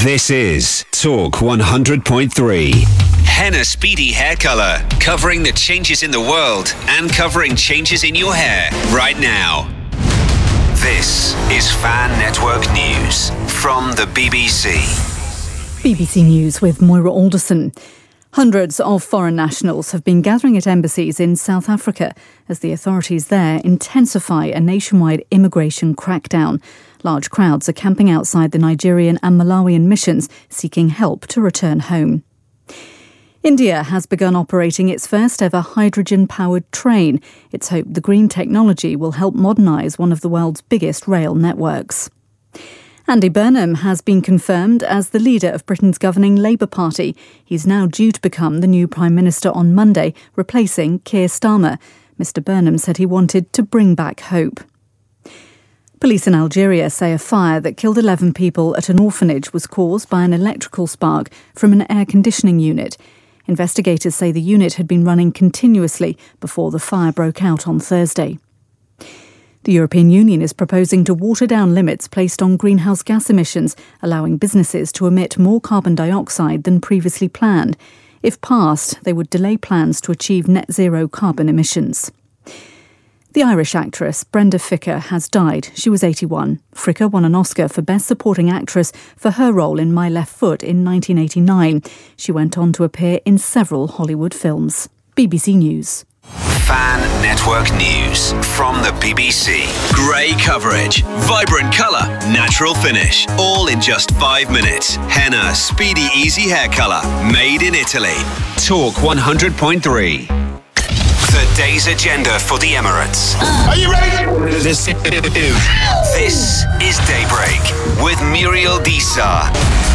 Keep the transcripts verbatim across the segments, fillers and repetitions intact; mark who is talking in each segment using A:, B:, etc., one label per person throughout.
A: This is Talk one hundred point three. Henna Speedy Hair Colour, covering the changes in the world and covering changes in your hair right now. This is Fan Network News from the B B C.
B: B B C News with Moira Alderson. Hundreds of foreign nationals have been gathering at embassies in South Africa as the authorities there intensify a nationwide immigration crackdown. Large crowds are camping outside the Nigerian and Malawian missions, seeking help to return home. India has begun operating its first ever hydrogen-powered train. It's hoped the green technology will help modernise one of the world's biggest rail networks. Andy Burnham has been confirmed as the leader of Britain's governing Labour Party. He's now due to become the new Prime Minister on Monday, replacing Keir Starmer. Mr Burnham said he wanted to bring back hope. Police in Algeria say a fire that killed eleven people at an orphanage was caused by an electrical spark from an air conditioning unit. Investigators say the unit had been running continuously before the fire broke out on Thursday. The European Union is proposing to water down limits placed on greenhouse gas emissions, allowing businesses to emit more carbon dioxide than previously planned. If passed, they would delay plans to achieve net zero carbon emissions. The Irish actress Brenda Fricker has died. She was eighty-one. Fricker won an Oscar for Best Supporting Actress for her role in My Left Foot in nineteen eighty-nine. She went on to appear in several Hollywood films. B B C News.
A: Fan Network News from the B B C. Grey coverage, vibrant colour, natural finish, all in just five minutes. Henna Speedy Easy Hair Colour, made in Italy. Talk one hundred point three. The day's agenda for the Emirates.
C: Are you ready?
A: This, this is Daybreak with Muriel Disa.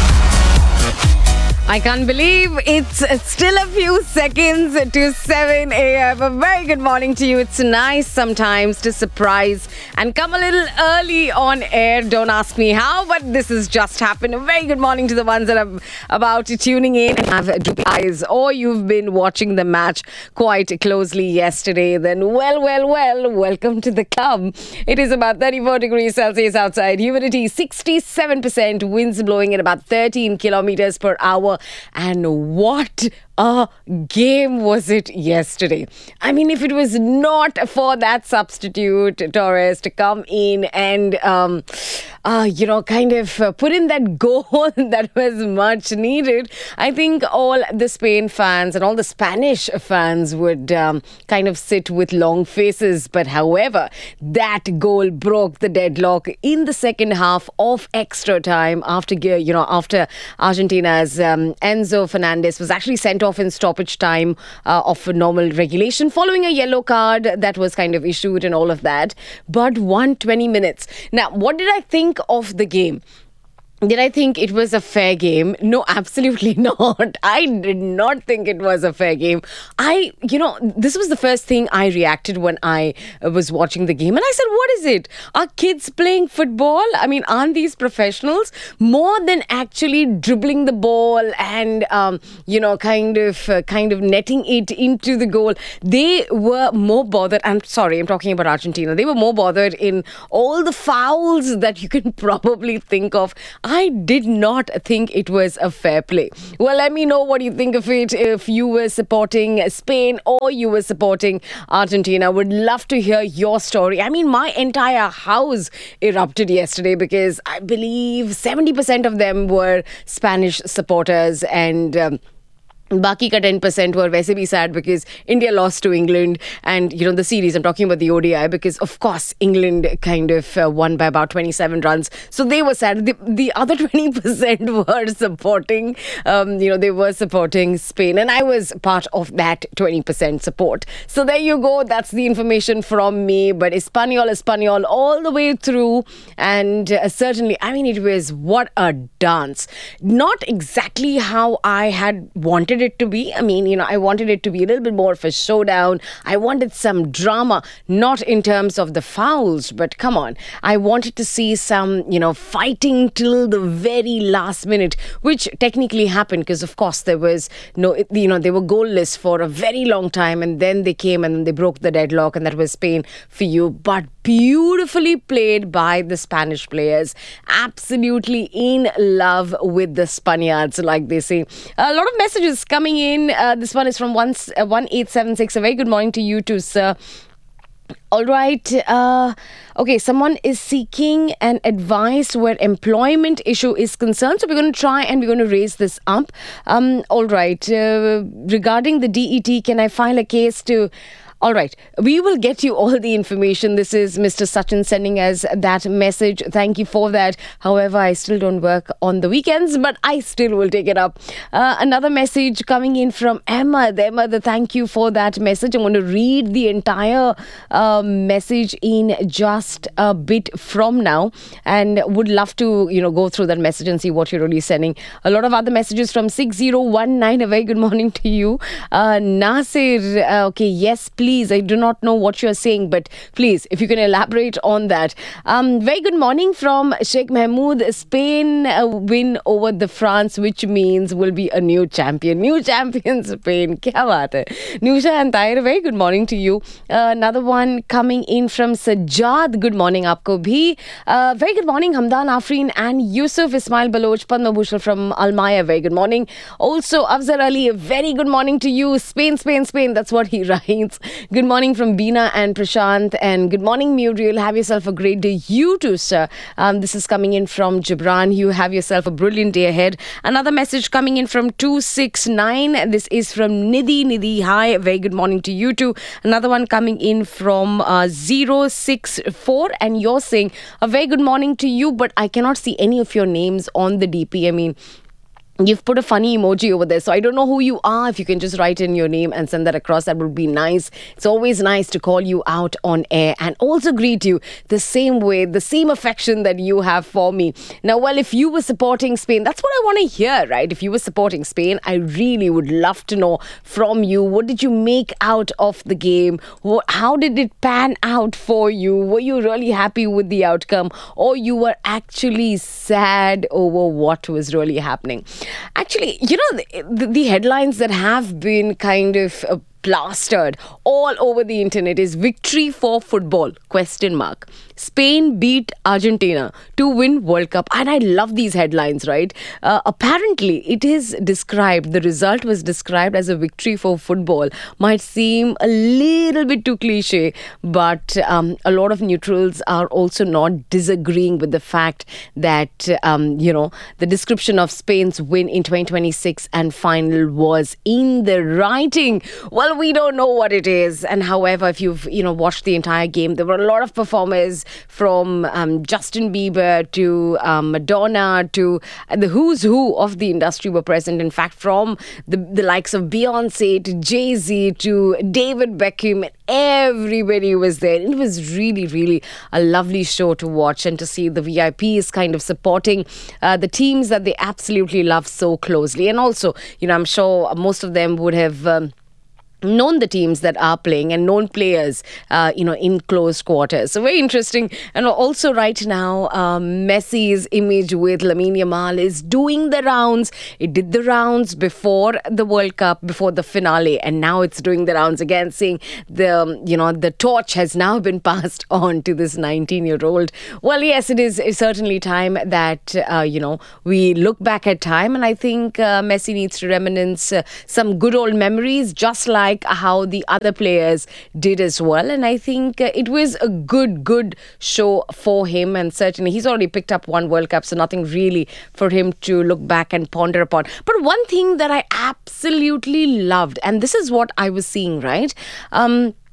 D: I can't believe it's still a few seconds to seven a.m. A very good morning to you. It's nice sometimes to surprise and come a little early on air. Don't ask me how, but this has just happened. A very good morning to the ones that are about to tuning in and have droopy eyes, or you've been watching the match quite closely yesterday. Then, well, well, well, welcome to the club. It is about thirty-four degrees Celsius outside. Humidity sixty-seven percent. Winds blowing at about thirteen kilometers per hour. And what a game was it yesterday. I mean, if it was not for that substitute, Torres, to come in and, um, uh, you know, kind of uh, put in that goal that was much needed, I think all the Spain fans and all the Spanish fans would um, kind of sit with long faces. But however, that goal broke the deadlock in the second half of extra time after, you know, after Argentina's um, Enzo Fernandez was actually sent off in stoppage time uh, of normal regulation following a yellow card that was kind of issued and all of that. But one hundred twenty minutes. Now, what did I think of the game? Did I think it was a fair game? No, absolutely not. I did not think it was a fair game. I, you know, this was the first thing I reacted when I was watching the game. And I said, what is it? Are kids playing football? I mean, aren't these professionals? More than actually dribbling the ball and, um, you know, kind of uh, kind of netting it into the goal. They were more bothered. I'm sorry, I'm talking about Argentina. They were more bothered in all the fouls that you can probably think of. I did not think it was a fair play. Well, let me know what you think of it. If you were supporting Spain or you were supporting Argentina, would love to hear your story. I mean, my entire house erupted yesterday because I believe seventy percent of them were Spanish supporters, and um, Baki ka ten percent were वैसे भी sad because India lost to England, and you know the series, I'm talking about the O D I, because of course England kind of uh, won by about twenty-seven runs, so they were sad. The, the other twenty percent were supporting um, you know they were supporting Spain, and I was part of that twenty percent support. So there you go, that's the information from me. But Espanyol, Espanyol all the way through, and uh, certainly, I mean, it was what a dance. Not exactly how I had wanted wanted it to be. I mean, you know, I wanted it to be a little bit more of a showdown. I wanted some drama, not in terms of the fouls, but come on. I wanted to see some, you know, fighting till the very last minute, which technically happened because, of course, there was no, you know, they were goalless for a very long time, and then they came and they broke the deadlock, and that was Spain for you. But beautifully played by the Spanish players. Absolutely in love with the Spaniards, like they say. A lot of messages coming in. Uh, this one is from one, uh, one eight seven six. A very good morning to you too, sir. All right. Uh, okay, someone is seeking an advice where employment issue is concerned. So we're going to try and we're going to raise this up. Um, all right. Uh, regarding the D E T, can I file a case to... All right. We will get you all the information. This is Mister Sachin sending us that message. Thank you for that. However, I still don't work on the weekends, but I still will take it up. Uh, another message coming in from Emma. Emma, the thank you for that message. I'm going to read the entire uh, message in just a bit from now, and would love to, you know, go through that message and see what you're really sending. A lot of other messages from six zero one nine. A very good morning to you. Uh, Nasir, uh, okay, yes, please. Please, I do not know what you're saying, but please, if you can elaborate on that. Um, very good morning from Sheikh Mahmood. Spain uh, win over the France, which means will be a new champion. New champion Spain. Kya baat hai? Nusha and Tahir, very good morning to you. Uh, another one coming in from Sajjad. Good morning aapko bhi. Uh, very good morning Hamdan Afreen and Yusuf Ismail Baloch, Padma Bhushan from Almaya. Very good morning. Also, Afzal Ali, a very good morning to you. Spain, Spain, Spain. That's what he writes. Good morning from Beena and Prashant, and good morning Muriel. Have yourself a great day. You too, sir. Um, this is coming in from Gibran. You have yourself a brilliant day ahead. Another message coming in from two six nine. This is from Nidhi. Nidhi, hi. Very good morning to you too. Another one coming in from uh, zero six four, and you're saying a very good morning to you, but I cannot see any of your names on the D P. I mean, you've put a funny emoji over there, so I don't know who you are. If you can just write in your name and send that across, that would be nice. It's always nice to call you out on air and also greet you the same way, the same affection that you have for me. Now, well, if you were supporting Spain, that's what I want to hear, right? If you were supporting Spain, I really would love to know from you. What did you make out of the game? What, how did it pan out for you? Were you really happy with the outcome, or you were actually sad over what was really happening? Actually, you know, the, the headlines that have been kind of uh, plastered all over the internet is victory for football, question mark. Spain beat Argentina to win World Cup. And I love these headlines, right? Uh, apparently, it is described, the result was described as a victory for football. Might seem a little bit too cliche, but um, a lot of neutrals are also not disagreeing with the fact that, um, you know, the description of Spain's win in twenty twenty-six and final was in the writing. Well, we don't know what it is. And however, if you've, you know, watched the entire game, there were a lot of performers from um, Justin Bieber to um, Madonna to uh, the who's who of the industry were present. In fact, from the, the likes of Beyonce to Jay-Z to David Beckham, everybody was there. It was really, really a lovely show to watch, and to see the V I Ps kind of supporting uh, the teams that they absolutely love so closely. And also, you know, I'm sure most of them would have... Um, known the teams that are playing and known players, uh, you know, in close quarters. So very interesting. And also right now, um, Messi's image with Lamine Yamal is doing the rounds. It did the rounds before the World Cup, before the finale, and now it's doing the rounds again, saying the, um, you know, the torch has now been passed on to this nineteen-year-old. Well, yes, it is it's certainly time that, uh, you know, we look back at time, and I think uh, Messi needs to reminisce uh, some good old memories, just like Like how the other players did as well. And I think uh, it was a good, good show for him. And certainly he's already picked up one World Cup, so nothing really for him to look back and ponder upon. But one thing that I absolutely loved, and this is what I was seeing, right? Um,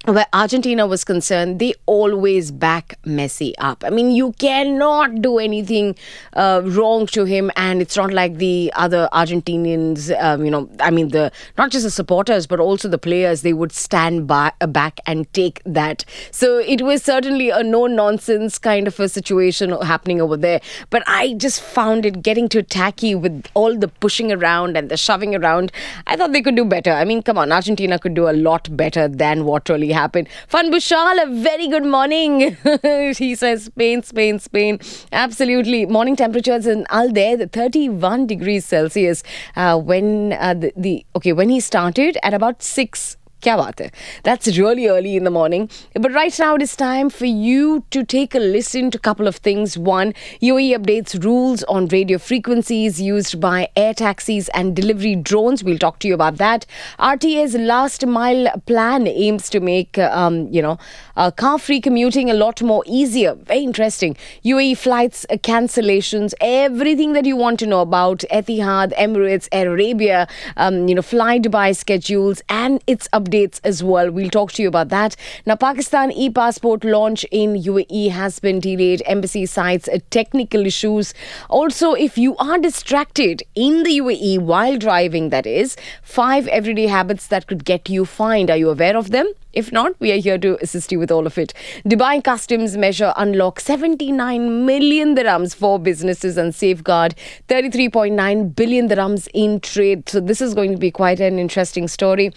D: where Argentina was concerned, they always back Messi up. I mean, you cannot do anything uh, wrong to him, and it's not like the other Argentinians, um, you know, I mean, the not just the supporters, but also the players, they would stand by, uh, back and take that. So it was certainly a no-nonsense kind of a situation happening over there. But I just found it getting too tacky with all the pushing around and the shoving around. I thought they could do better. I mean, come on, Argentina could do a lot better than what really happened. Fan Bushal, a very good morning. He says Spain, Spain, Spain. Absolutely. Morning temperatures in Al Daid, thirty-one degrees Celsius. Uh, when uh, the, the okay, when he started at about six. Kya baat hai? That's really early in the morning. But right now it is time for you to take a listen to a couple of things. One, U A E updates rules on radio frequencies used by air taxis and delivery drones. We'll talk to you about that. R T A's last mile plan aims to make, uh, um, you know, uh, car-free commuting a lot more easier. Very interesting. U A E flights uh, cancellations, everything that you want to know about Etihad, Emirates, Air Arabia, um, you know, Fly Dubai schedules and its updates. Updates as well. We'll talk to you about that. Now, Pakistan e-passport launch in U A E has been delayed. Embassy cites uh, technical issues. Also, if you are distracted in the U A E while driving, that is, five everyday habits that could get you fined. Are you aware of them? If not, we are here to assist you with all of it. Dubai Customs measure unlock seventy-nine million dirhams for businesses and safeguard thirty-three point nine billion dirhams in trade. So this is going to be quite an interesting story.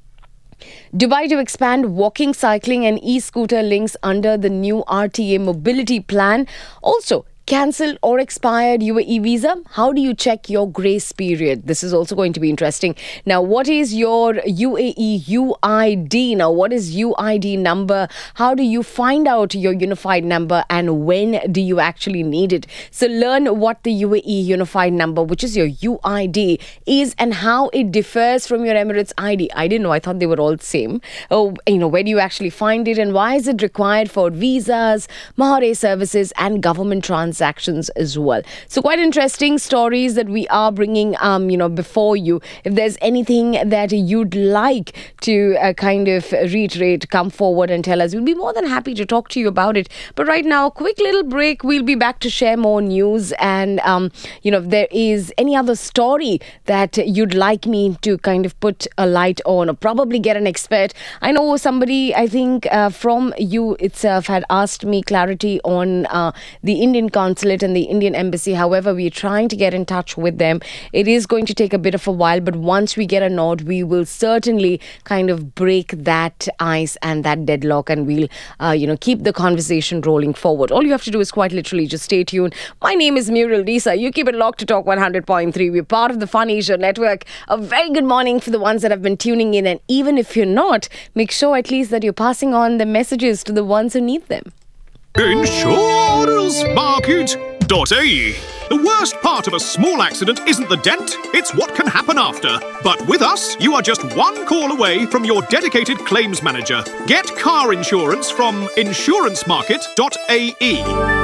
D: Dubai to expand walking, cycling and e-scooter links under the new R T A mobility plan. Also, cancelled or expired U A E visa. How do you check your grace period? This is also going to be interesting. Now, what is your U A E U I D? Now, what is U I D number? How do you find out your unified number and when do you actually need it? So learn what the U A E unified number, which is your U I D, is and how it differs from your Emirates I D. I didn't know. I thought they were all the same. Oh, you know, where do you actually find it and why is it required for visas, Mahare services and government transactions? Transactions as well. So quite interesting stories that we are bringing, um, you know, before you. If there's anything that you'd like to uh, kind of reiterate, come forward and tell us. We'll be more than happy to talk to you about it. But right now, quick little break. We'll be back to share more news. And, um, you know, if there is any other story that you'd like me to kind of put a light on or probably get an expert. I know somebody, I think, uh, from you itself had asked me clarity on uh, the Indian consulate and the Indian embassy. However, we're trying to get in touch with them. It is going to take a bit of a while, but once we get a nod, we will certainly kind of break that ice and that deadlock, and we'll, uh, you know, keep the conversation rolling forward. All you have to do is quite literally just stay tuned. My name is Muriel Disa. You keep it locked to Talk one hundred point three. We're part of the Fun Asia Network. A very good morning for the ones that have been tuning in, and even if you're not, make sure at least that you're passing on the messages to the ones who need them.
C: Insurance Market dot A E. The worst part of a small accident isn't the dent, it's what can happen after. But with us, you are just one call away from your dedicated claims manager. Get car insurance from Insurance Market dot A E.